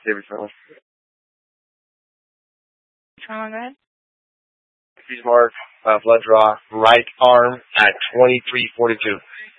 David Furley. Go ahead. Mark, blood draw, right arm at 23:42.